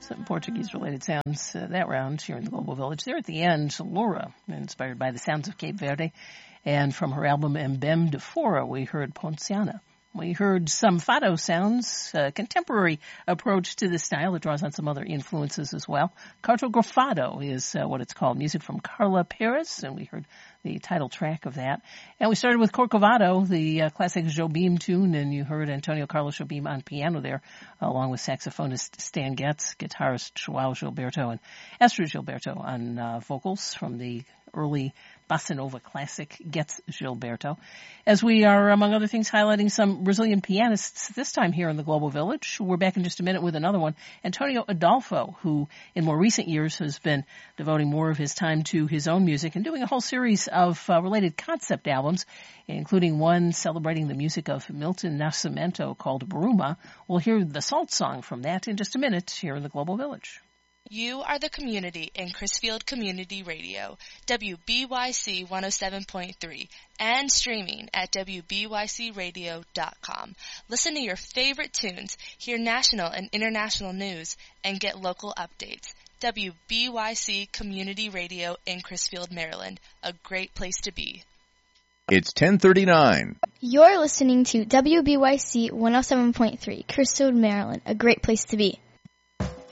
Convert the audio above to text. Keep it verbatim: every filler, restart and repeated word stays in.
Some Portuguese-related sounds uh, that round here in the Global Village. There at the end, Laura, inspired by the sounds of Cape Verde. And from her album Embem de Fora, we heard Ponciana. We heard some fado sounds, a contemporary approach to this style. It draws on some other influences as well. Cartografado is uh, what it's called, music from Carla Perez, and we heard the title track of that. And we started with Corcovado, the uh, classic Jobim tune, and you heard Antonio Carlos Jobim on piano there, along with saxophonist Stan Getz, guitarist Joao Gilberto, and Esther Gilberto on uh, vocals from the early bossa nova classic Getz Gilberto. As we are, among other things, highlighting some Brazilian pianists, this time here in the Global Village. We're back in just a minute with another one, Antonio Adolfo, who in more recent years has been devoting more of his time to his own music and doing a whole series of uh, related concept albums, including one celebrating the music of Milton Nascimento called Bruma. We'll hear the Salt Song from that in just a minute here in the Global Village. You are the community in Crisfield Community Radio, W B Y C one oh seven point three, and streaming at W B Y C radio dot com. Listen to your favorite tunes, hear national and international news, and get local updates. W B Y C Community Radio in Crisfield, Maryland, a great place to be. It's ten thirty-nine. You're listening to W B Y C one oh seven point three, Crisfield, Maryland, a great place to be.